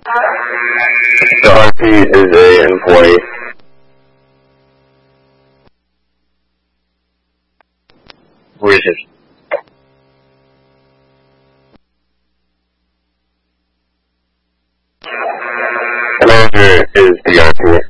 The RP is a employee. Research. The manager is the RP.